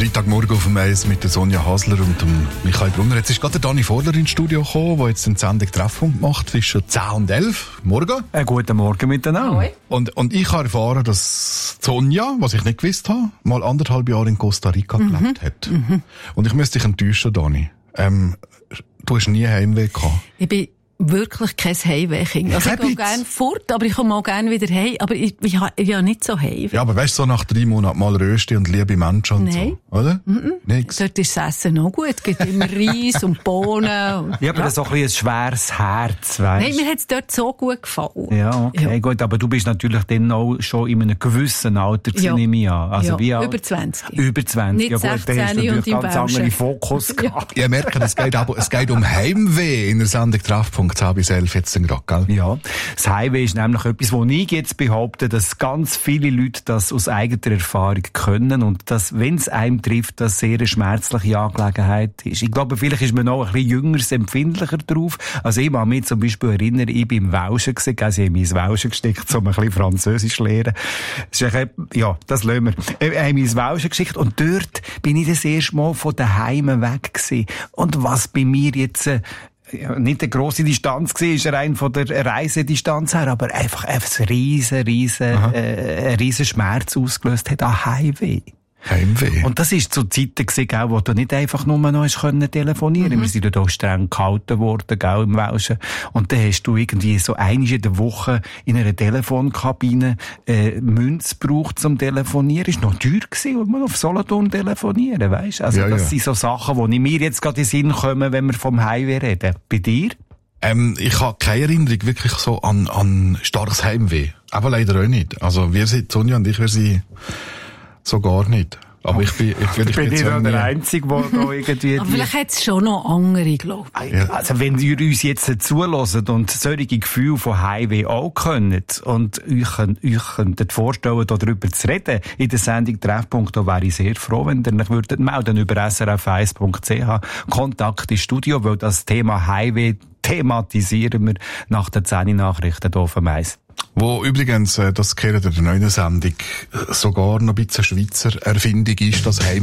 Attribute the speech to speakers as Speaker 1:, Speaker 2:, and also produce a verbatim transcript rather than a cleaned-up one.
Speaker 1: Freitagmorgen auf dem Eis mit der Sonja Hasler und dem Michael Brunner. Jetzt ist gerade der Dani Vorler ins Studio gekommen, der jetzt den Sendung Treffpunkt macht zwischen zehn und elf. Morgen.
Speaker 2: Einen guten Morgen miteinander.
Speaker 3: Hoi.
Speaker 1: Und, und ich habe erfahren, dass Sonja, was ich nicht gewusst habe, mal anderthalb Jahre in Costa Rica mhm. gelebt hat. Mhm. Und ich müsste dich enttäuschen, Dani. Ähm, du hast nie Heimweh gehabt.
Speaker 3: Ich bin wirklich kein Heimweh-Kind. Also ich gehe gerne fort, aber ich komme auch gerne wieder heim. Aber ich, ich, habe ja nicht so Heimweh.
Speaker 1: Ja, aber weißt du, so nach drei Monaten mal Rösti und liebe Menschen und
Speaker 3: Nein.
Speaker 1: so, oder?
Speaker 3: Mm-mm.
Speaker 1: Nix.
Speaker 3: Dort ist das Essen auch gut. Es gibt immer Reis und Bohnen. Und,
Speaker 2: ja, aber ja. so ein, ein schweres Herz, weißt
Speaker 3: du? Nein, mir hat es dort so gut gefallen.
Speaker 2: Ja, okay, ja. gut. Aber du bist natürlich dann auch schon in einem gewissen Alter gewesen,
Speaker 3: ja.
Speaker 2: nehme ich an. Also
Speaker 3: ja.
Speaker 2: wie alt?
Speaker 3: Über zwanzig.
Speaker 2: Über zwanzig.
Speaker 3: Nicht
Speaker 2: ja, gut,
Speaker 3: sechzehn
Speaker 2: da hast du natürlich
Speaker 3: und
Speaker 2: ganz anderen Fokus
Speaker 3: ja.
Speaker 2: gehabt.
Speaker 1: Ihr merkt, es geht, aber, es geht um Heimweh in der Sendung Treffpunkt zehn bis elf jetzt gerade, gell?
Speaker 2: Ja, das Heimweh ist nämlich etwas, wo ich jetzt behaupte, dass ganz viele Leute das aus eigener Erfahrung können und dass, wenn es einem trifft, das sehr eine schmerzliche Angelegenheit ist. Ich glaube, vielleicht ist man noch ein bisschen jünger, empfindlicher drauf. Also ich kann mich zum Beispiel erinnern, ich bin im Welschen gewesen, also ich habe mich ins Welschen gesteckt, um ein bisschen Französisch zu lernen. Das ist ein bisschen, ja, das lassen wir. Ich habe mich ins Welschen geschickt und dort bin ich das erste Mal von daheim weg gewesen. Und was bei mir jetzt ja, nicht eine grosse Distanz war, ist rein von der Reisedistanz her, aber einfach ein riesen, riesen, äh, ein riesen Schmerz ausgelöst hat an Heimweh.
Speaker 1: Heimweh.
Speaker 2: Und das ist zu Zeiten gewesen, gell, wo du nicht einfach nur noch hast können telefonieren. Mhm. Wir sind ja da streng gehalten worden, gell, im Welschen. Und dann hast du irgendwie so einmal in der Woche in einer Telefonkabine, äh, Münze gebraucht zum Telefonieren. Ist noch teuer gewesen, wenn man auf Solothurn telefonieren, weisst? Also,
Speaker 1: ja,
Speaker 2: das
Speaker 1: ja.
Speaker 2: sind so Sachen, die mir jetzt gerade in den Sinn kommen, wenn wir vom Heimweh reden. Bei dir?
Speaker 1: Ähm, ich habe keine Erinnerung wirklich so an, an starkes Heimweh. Aber leider auch nicht. Also, wir sind, Sonja und ich, wir sind so gar nicht. Aber ich bin, ich will, ich
Speaker 2: bin
Speaker 1: jetzt
Speaker 2: ich
Speaker 1: auch
Speaker 2: der
Speaker 1: nie.
Speaker 2: Einzige, der da irgendwie...
Speaker 3: Aber vielleicht hat es schon noch andere, glaube ich.
Speaker 2: Ja. Also wenn ihr uns jetzt zuhört und solche Gefühle von Heimweh auch könnt und euch, euch könntet vorstellen, darüber zu reden, in der Sendung Treffpunkt, da wäre ich sehr froh, wenn ihr euch würdet melden über s r f eins punkt c h. Kontakt ins Studio, weil das Thema Heimweh thematisieren wir nach den zehn Nachrichten hier auf dem Eis.
Speaker 1: Wo übrigens, das gehört in der neuen Sendung, sogar noch ein bisschen Schweizer Erfindung ist, das Heim